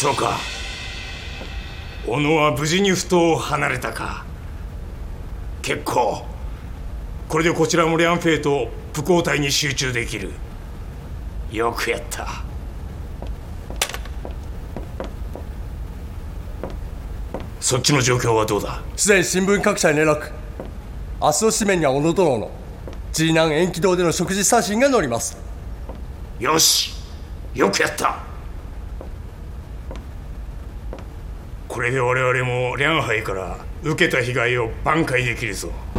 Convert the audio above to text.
そうか。小野は無事に埠頭を離れたか。結構。これでこちらもリャンフェイと武工隊に集中できる。よくやった。そっちの状況はどうだ。 すでに新聞各社に連絡。明日の紙面には小野殿の次男延期堂での食事写真が載ります。 よし、よくやった。これで我々もリャンハイから受けた被害を挽回できるぞ。